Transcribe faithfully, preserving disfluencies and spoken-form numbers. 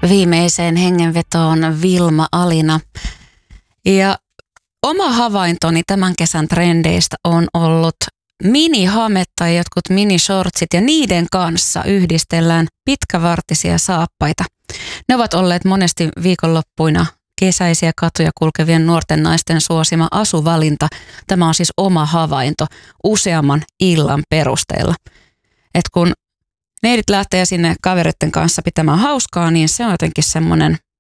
viimeiseen hengenvetoon Vilma Alina. Ja oma havaintoni tämän kesän trendeistä on ollut minihame tai jotkut minishortsit ja niiden kanssa yhdistellään pitkävartisia saappaita. Ne ovat olleet monesti viikonloppuina kesäisiä katuja kulkevien nuorten naisten suosima asuvalinta. Tämä on siis oma havainto useamman illan perusteella. Et kun neidit lähtee sinne kavereiden kanssa pitämään hauskaa, niin se on jotenkin semmoinen